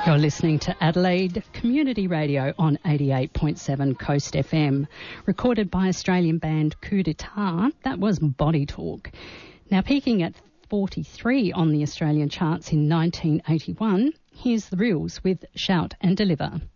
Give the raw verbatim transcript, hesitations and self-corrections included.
You're listening to Adelaide Community Radio on eighty-eight point seven Coast F M. Recorded by Australian band Coup d'Etat, that was Body Talk. Now, peaking at forty-three on the Australian charts in nineteen eighty-one, here's The Reels with Shout and Deliver.